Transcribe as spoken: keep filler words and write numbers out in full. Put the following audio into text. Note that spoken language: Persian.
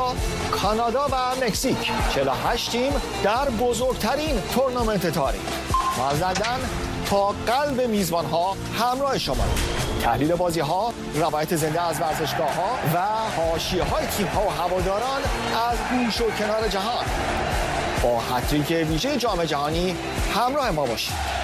آمریکا، کانادا و مکزیک. چهل و هشت تیم در بزرگترین تورنمنت تاریخ. مجدداً تا قلب میزبان‌ها همراه شما. تحلیل بازی‌ها، روایت زنده از ورزشگاه‌ها و حاشیه‌های تیم‌ها و هواداران از گوش و کنار جهان. با هتریک ویژه جام جهانی همراه ما باشید.